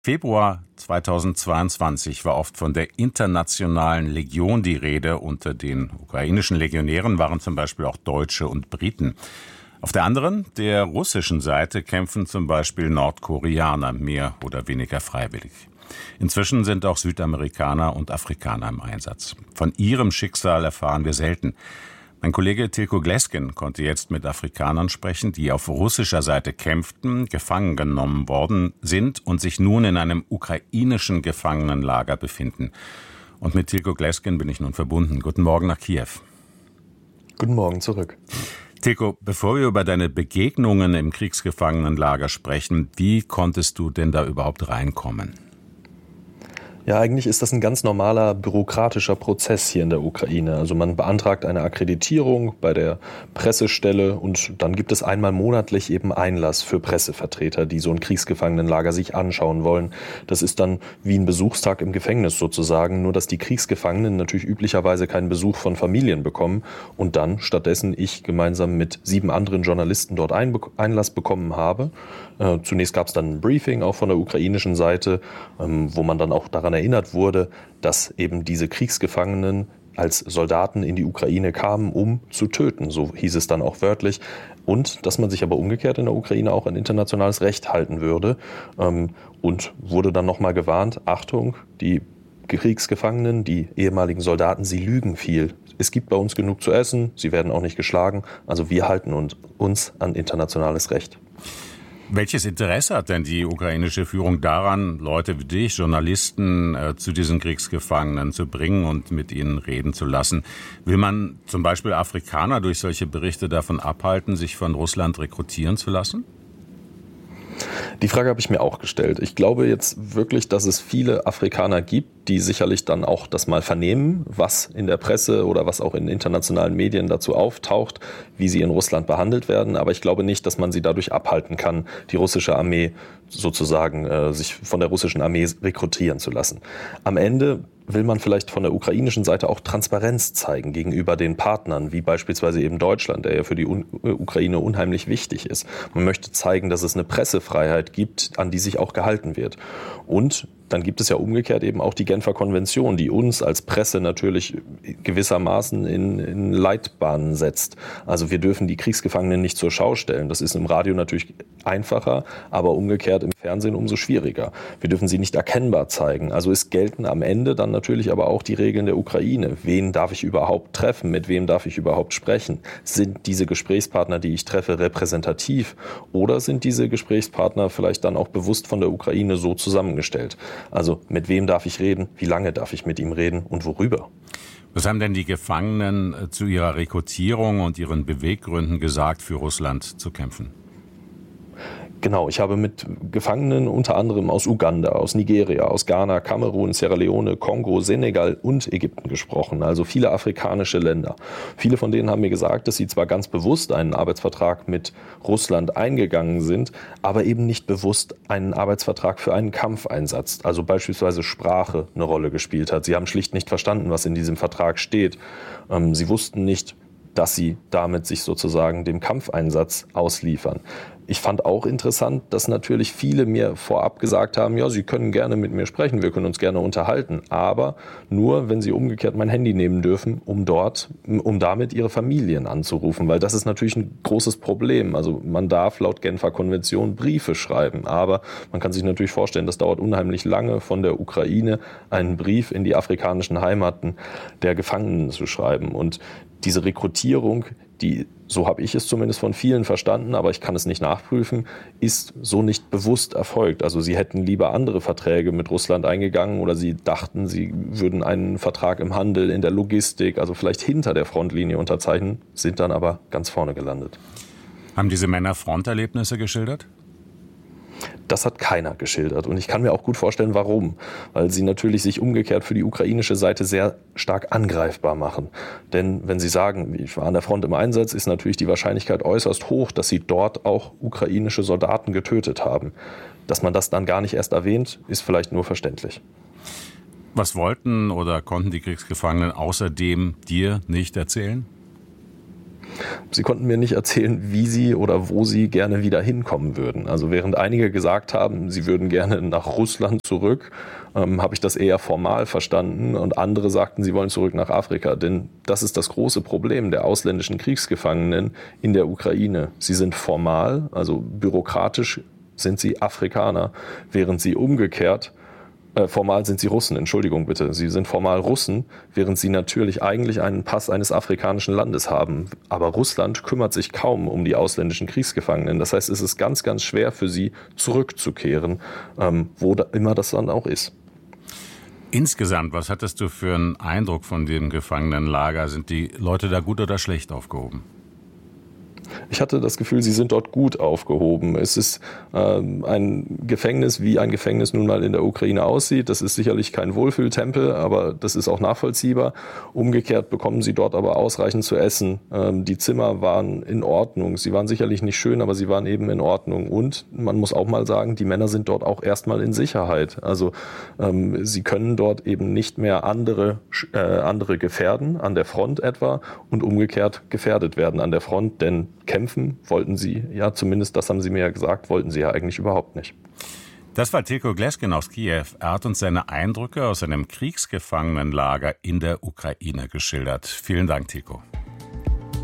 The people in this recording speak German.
Februar 2022 war oft von der internationalen Legion die Rede. Unter den ukrainischen Legionären waren zum Beispiel auch Deutsche und Briten. Auf der anderen, der russischen Seite, kämpfen zum Beispiel Nordkoreaner, mehr oder weniger freiwillig. Inzwischen sind auch Südamerikaner und Afrikaner im Einsatz. Von ihrem Schicksal erfahren wir selten. Mein Kollege Tilko Glesken konnte jetzt mit Afrikanern sprechen, die auf russischer Seite kämpften, gefangen genommen worden sind und sich nun in einem ukrainischen Gefangenenlager befinden. Und mit Tilko Glesken bin ich nun verbunden. Guten Morgen nach Kiew. Guten Morgen zurück. Tilko, bevor wir über deine Begegnungen im Kriegsgefangenenlager sprechen, wie konntest du denn da überhaupt reinkommen? Ja, eigentlich ist das ein ganz normaler bürokratischer Prozess hier in der Ukraine. Also man beantragt eine Akkreditierung bei der Pressestelle und dann gibt es einmal monatlich eben Einlass für Pressevertreter, die so ein Kriegsgefangenenlager sich anschauen wollen. Das ist dann wie ein Besuchstag im Gefängnis sozusagen, nur dass die Kriegsgefangenen natürlich üblicherweise keinen Besuch von Familien bekommen und dann stattdessen ich gemeinsam mit 7 anderen Journalisten dort Einlass bekommen habe. Zunächst gab es dann ein Briefing auch von der ukrainischen Seite, wo man dann auch daran erinnert wurde, dass eben diese Kriegsgefangenen als Soldaten in die Ukraine kamen, um zu töten, so hieß es dann auch wörtlich, und dass man sich aber umgekehrt in der Ukraine auch an internationales Recht halten würde und wurde dann nochmal gewarnt, Achtung, die Kriegsgefangenen, die ehemaligen Soldaten, sie lügen viel. Es gibt bei uns genug zu essen, sie werden auch nicht geschlagen, also wir halten uns an internationales Recht. Welches Interesse hat denn die ukrainische Führung daran, Leute wie dich, Journalisten, zu diesen Kriegsgefangenen zu bringen und mit ihnen reden zu lassen? Will man zum Beispiel Afrikaner durch solche Berichte davon abhalten, sich von Russland rekrutieren zu lassen? Die Frage habe ich mir auch gestellt. Ich glaube jetzt wirklich, dass es viele Afrikaner gibt, die sicherlich dann auch das mal vernehmen, was in der Presse oder was auch in internationalen Medien dazu auftaucht, wie sie in Russland behandelt werden. Aber ich glaube nicht, dass man sie dadurch abhalten kann, die russische Armee sozusagen sich von der russischen Armee rekrutieren zu lassen. Am Ende will man vielleicht von der ukrainischen Seite auch Transparenz zeigen gegenüber den Partnern, wie beispielsweise eben Deutschland, der ja für die Ukraine unheimlich wichtig ist. Man möchte zeigen, dass es eine Pressefreiheit gibt, an die sich auch gehalten wird. Und dann gibt es ja umgekehrt eben auch die Genfer Konvention, die uns als Presse natürlich gewissermaßen in Leitbahnen setzt. Also wir dürfen die Kriegsgefangenen nicht zur Schau stellen. Das ist im Radio natürlich einfacher, aber umgekehrt im Fernsehen umso schwieriger. Wir dürfen sie nicht erkennbar zeigen. Also es gelten am Ende dann natürlich aber auch die Regeln der Ukraine. Wen darf ich überhaupt treffen? Mit wem darf ich überhaupt sprechen? Sind diese Gesprächspartner, die ich treffe, repräsentativ? Oder sind diese Gesprächspartner vielleicht dann auch bewusst von der Ukraine so zusammengestellt? Also mit wem darf ich reden, wie lange darf ich mit ihm reden und worüber? Was haben denn die Gefangenen zu ihrer Rekrutierung und ihren Beweggründen gesagt, für Russland zu kämpfen? Genau, ich habe mit Gefangenen unter anderem aus Uganda, aus Nigeria, aus Ghana, Kamerun, Sierra Leone, Kongo, Senegal und Ägypten gesprochen, also viele afrikanische Länder. Viele von denen haben mir gesagt, dass sie zwar ganz bewusst einen Arbeitsvertrag mit Russland eingegangen sind, aber eben nicht bewusst einen Arbeitsvertrag für einen Kampfeinsatz, also beispielsweise Sprache eine Rolle gespielt hat. Sie haben schlicht nicht verstanden, was in diesem Vertrag steht. Sie wussten nicht, dass sie damit sich sozusagen dem Kampfeinsatz ausliefern. Ich fand auch interessant, dass natürlich viele mir vorab gesagt haben, ja, Sie können gerne mit mir sprechen, wir können uns gerne unterhalten, aber nur, wenn Sie umgekehrt mein Handy nehmen dürfen, um damit Ihre Familien anzurufen, weil das ist natürlich ein großes Problem. Also man darf laut Genfer Konvention Briefe schreiben, aber man kann sich natürlich vorstellen, das dauert unheimlich lange, von der Ukraine einen Brief in die afrikanischen Heimaten der Gefangenen zu schreiben. Und diese Rekrutierung, die, so habe ich es zumindest von vielen verstanden, aber ich kann es nicht nachprüfen, ist so nicht bewusst erfolgt. Also sie hätten lieber andere Verträge mit Russland eingegangen oder sie dachten, sie würden einen Vertrag im Handel, in der Logistik, also vielleicht hinter der Frontlinie unterzeichnen, sind dann aber ganz vorne gelandet. Haben diese Männer Fronterlebnisse geschildert? Das hat keiner geschildert und ich kann mir auch gut vorstellen, warum. Weil sie natürlich sich umgekehrt für die ukrainische Seite sehr stark angreifbar machen. Denn wenn sie sagen, ich war an der Front im Einsatz, ist natürlich die Wahrscheinlichkeit äußerst hoch, dass sie dort auch ukrainische Soldaten getötet haben. Dass man das dann gar nicht erst erwähnt, ist vielleicht nur verständlich. Was wollten oder konnten die Kriegsgefangenen außerdem dir nicht erzählen? Sie konnten mir nicht erzählen, wie sie oder wo sie gerne wieder hinkommen würden. Also während einige gesagt haben, sie würden gerne nach Russland zurück, habe ich das eher formal verstanden, und andere sagten, sie wollen zurück nach Afrika. Denn das ist das große Problem der ausländischen Kriegsgefangenen in der Ukraine. Sie sind formal, also bürokratisch sind sie Afrikaner, während sie umgekehrt formal sind sie Russen, Entschuldigung bitte. Sie sind formal Russen, während sie natürlich eigentlich einen Pass eines afrikanischen Landes haben. Aber Russland kümmert sich kaum um die ausländischen Kriegsgefangenen. Das heißt, es ist ganz, ganz schwer für sie zurückzukehren, wo immer das dann auch ist. Insgesamt, was hattest du für einen Eindruck von dem Gefangenenlager? Sind die Leute da gut oder schlecht aufgehoben? Ich hatte das Gefühl, sie sind dort gut aufgehoben. Es ist ein Gefängnis, wie ein Gefängnis nun mal in der Ukraine aussieht. Das ist sicherlich kein Wohlfühltempel, aber das ist auch nachvollziehbar. Umgekehrt bekommen sie dort aber ausreichend zu essen. Die Zimmer waren in Ordnung. Sie waren sicherlich nicht schön, aber sie waren eben in Ordnung. Und man muss auch mal sagen, die Männer sind dort auch erstmal in Sicherheit. Also sie können dort eben nicht mehr andere gefährden, an der Front etwa, und umgekehrt gefährdet werden an der Front, denn kämpfen wollten sie, ja zumindest das haben sie mir ja gesagt, wollten sie ja eigentlich überhaupt nicht. Das war Tilko Gleskin aus Kiew. Er hat uns seine Eindrücke aus einem Kriegsgefangenenlager in der Ukraine geschildert. Vielen Dank, Tilko.